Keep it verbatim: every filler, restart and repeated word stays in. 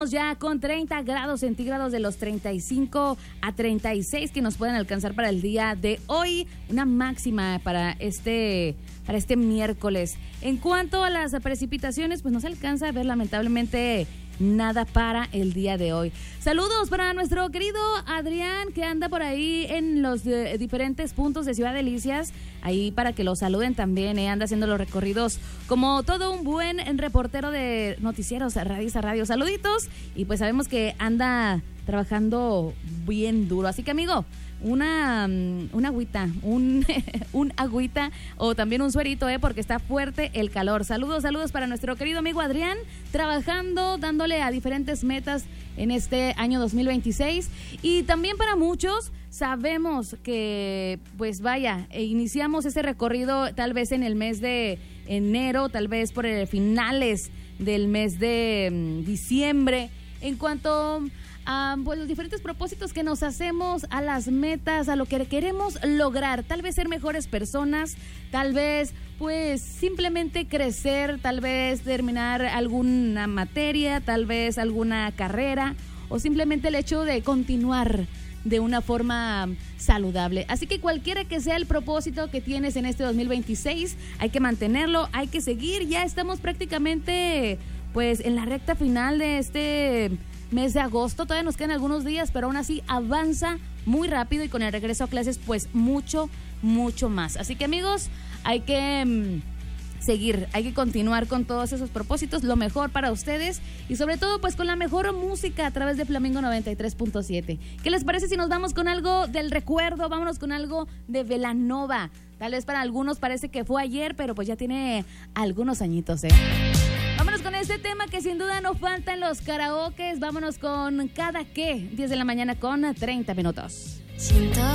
Ya con treinta grados centígrados, de los treinta y cinco a treinta y seis que nos pueden alcanzar para el día de hoy, una máxima para este para este miércoles. En cuanto a las precipitaciones, pues no se alcanza a ver lamentablemente nada para el día de hoy. Saludos para nuestro querido Adrián, que anda por ahí en los de, diferentes puntos de Ciudad Delicias, ahí para que lo saluden también, eh, anda haciendo los recorridos como todo un buen reportero de noticieros, radios a radio. Saluditos, y pues sabemos que anda trabajando bien duro, así que amigo, una, una agüita, un, un agüita o también un suerito, eh, porque está fuerte el calor. Saludos, saludos para nuestro querido amigo Adrián, trabajando, dándole a diferentes metas en este año dos mil veintiséis. Y también para muchos, sabemos que, pues vaya, iniciamos este recorrido tal vez en el mes de enero, tal vez por el finales del mes de um, diciembre, en cuanto a um, pues los diferentes propósitos que nos hacemos, a las metas, a lo que queremos lograr, tal vez ser mejores personas, tal vez pues simplemente crecer, tal vez terminar alguna materia, tal vez alguna carrera, o simplemente el hecho de continuar de una forma saludable. Así que cualquiera que sea el propósito que tienes en este dos mil veintiséis, hay que mantenerlo, hay que seguir. Ya estamos prácticamente pues en la recta final de este mes de agosto, todavía nos quedan algunos días, pero aún así avanza muy rápido, y con el regreso a clases pues mucho, mucho más. Así que amigos, hay que mmm, seguir, hay que continuar con todos esos propósitos, lo mejor para ustedes, y sobre todo pues con la mejor música a través de Flamingo noventa y tres punto siete. ¿Qué les parece si nos vamos con algo del recuerdo? Vámonos con algo de Belanova. Tal vez para algunos parece que fue ayer, pero pues ya tiene algunos añitos, ¿eh? Vámonos con este tema que sin duda no falta en los karaokes. Vámonos con Cada Que, diez de la mañana con treinta minutos. Siento